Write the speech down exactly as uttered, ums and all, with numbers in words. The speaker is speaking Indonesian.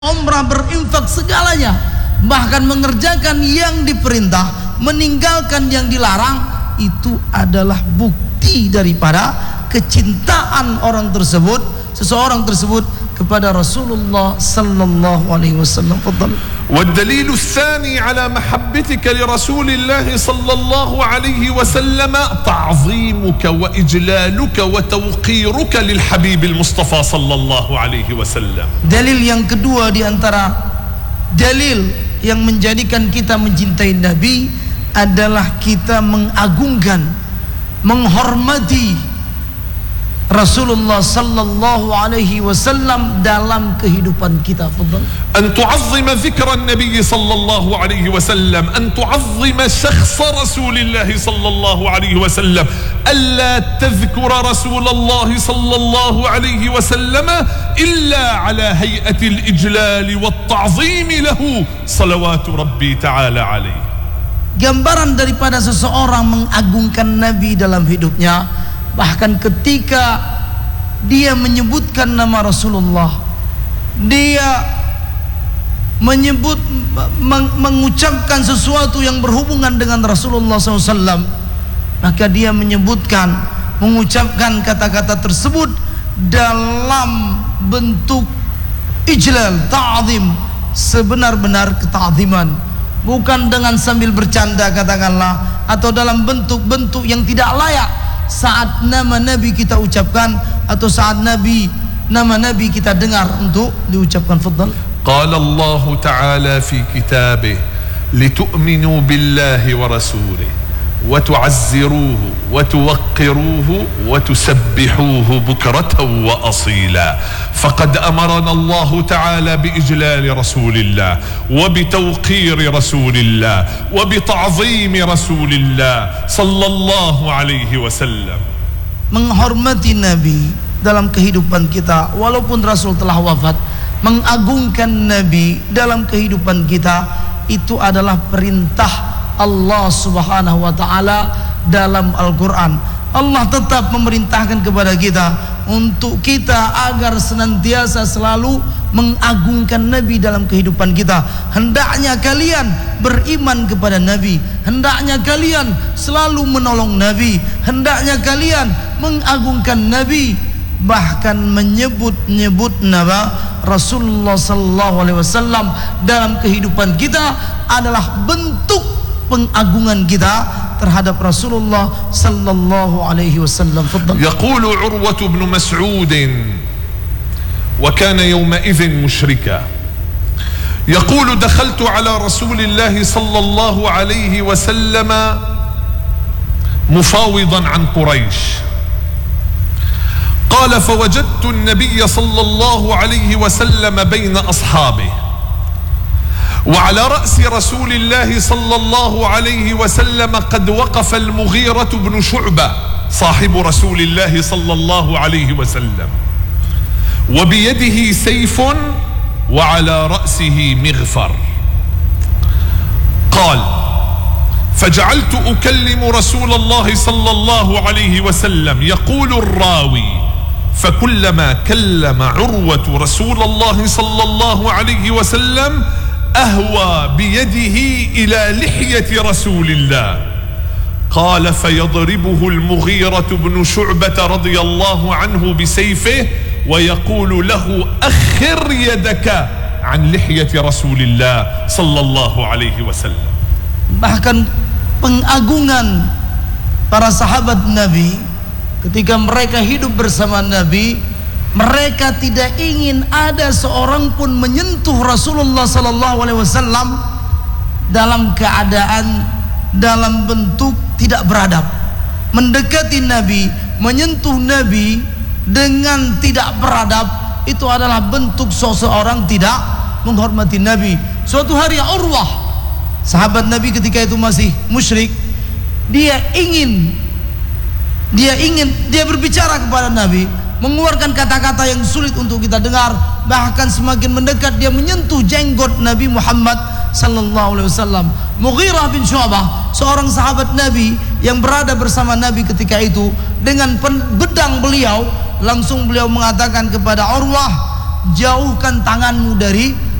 umrah, berinfak segalanya, bahkan mengerjakan yang diperintah, meninggalkan yang dilarang, itu adalah bukti daripada kecintaan orang tersebut, seseorang tersebut kepada Rasulullah sallallahu alaihi wasallam. Fadhal. والدليل الثاني على محبتك لرسول الله صلى الله عليه وسلم تعظيمك وإجلالك وتوقيرك للحبيب المصطفى صلى الله عليه وسلم. Dalil yang kedua di antara dalil yang menjadikan kita mencintai Nabi adalah kita mengagungkan, menghormati Rasulullah sallallahu alaihi wasallam dalam kehidupan kita. Fadhal. أن تعظم ذكر النبي صلى الله عليه وسلم، أن تعظم شخص رسول الله صلى الله عليه وسلم، ألا تذكر رسول الله صلى الله عليه وسلم إلا على هيئة الإجلال والتعظيم له صلوات ربي تعالى عليه. Gambaran daripada seseorang mengagungkan Nabi dalam hidupnya, bahkan ketika dia menyebutkan nama Rasulullah, dia menyebut meng, mengucapkan sesuatu yang berhubungan dengan Rasulullah shallallahu alaihi wasallam, maka dia menyebutkan, mengucapkan kata-kata tersebut dalam bentuk ijlal, ta'zim, sebenar-benar keta'ziman, bukan dengan sambil bercanda katakanlah, atau dalam bentuk-bentuk yang tidak layak saat nama Nabi kita ucapkan atau saat Nabi nama Nabi kita dengar untuk diucapkan. Fadhal. قال الله تعالى في كتابه لتؤمنوا بالله ورسوله وتعزروه وتوقروه وتسبحوه بكرة وأصيلا، فقد أمرنا الله تعالى بإجلال رسول الله وبتوقير رسول الله وبتعظيم رسول الله صلى الله عليه وسلم. Menghormati Nabi dalam kehidupan kita walaupun Rasul telah wafat, mengagungkan Nabi dalam kehidupan kita, itu adalah perintah Allah subhanahu wa ta'ala dalam Al-Quran. Allah tetap memerintahkan kepada kita untuk kita agar senantiasa selalu mengagungkan Nabi dalam kehidupan kita. Hendaknya kalian beriman kepada Nabi, hendaknya kalian selalu menolong Nabi, hendaknya kalian mengagungkan Nabi, bahkan menyebut-nyebut nama Rasulullah sallallahu alaihi wasallam dalam kehidupan kita adalah bentuk pengagungan kita terhadap Rasulullah sallallahu alaihi wasallam. يقول عروة بن مسعود وكان يومئذ مشركا، يقول دخلت على رسول الله صلى الله عليه وسلم مفاوضا عن قريش، قال فوجدت النبي صلى الله عليه وسلم بين أصحابه، وعلى رأس رسول الله صلى الله عليه وسلم قد وقف المغيرة بن شعبة صاحب رسول الله صلى الله عليه وسلم، وبيده سيف وعلى رأسه مغفر. قال فجعلت أكلم رسول الله صلى الله عليه وسلم، يقول الراوي فكلما كلم عروة رسول الله صلى الله عليه وسلم أهوى بيده إلى لحية رسول الله. قال فيضربه المغيرة بن شعبة رضي الله عنه بسيفه ويقول له أخر يدك عن لحية رسول الله صلى الله عليه وسلم. Bahkan pengagungan para sahabat Nabi ketika mereka hidup bersama Nabi, mereka tidak ingin ada seorang pun menyentuh Rasulullah sallallahu alaihi wasallam dalam keadaan dalam bentuk tidak beradab. Mendekati Nabi, menyentuh Nabi dengan tidak beradab, itu adalah bentuk seseorang tidak menghormati Nabi. Suatu hari Urwah, sahabat Nabi ketika itu masih musyrik, dia ingin dia ingin dia berbicara kepada Nabi, mengeluarkan kata-kata yang sulit untuk kita dengar, bahkan semakin mendekat dia menyentuh jenggot Nabi Muhammad sallallahu alaihi wasallam. Mughirah bin Syu'bah, seorang sahabat Nabi yang berada bersama Nabi ketika itu, dengan pedang beliau langsung beliau mengatakan kepada Urwah, jauhkan tanganmu dari